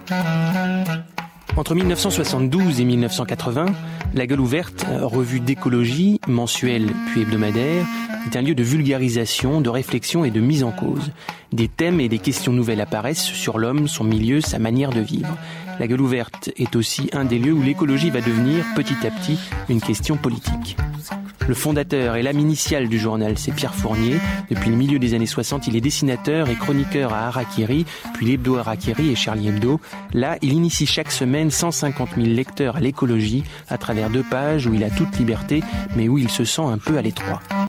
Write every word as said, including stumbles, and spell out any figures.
Entre mille neuf cent soixante-douze et mille neuf cent quatre-vingts, La Gueule ouverte, revue d'écologie, mensuelle puis hebdomadaire, est un lieu de vulgarisation, de réflexion et de mise en cause. Des thèmes et des questions nouvelles apparaissent sur l'homme, son milieu, sa manière de vivre. La Gueule ouverte est aussi un des lieux où l'écologie va devenir petit à petit une question politique. Le fondateur et l'âme initiale du journal, c'est Pierre Fournier. Depuis le milieu des années soixante, il est dessinateur et chroniqueur à Harakiri, puis l'hebdo Harakiri et Charlie Hebdo. Là, il initie chaque semaine cent cinquante mille lecteurs à l'écologie à travers deux pages où il a toute liberté, mais où il se sent un peu à l'étroit.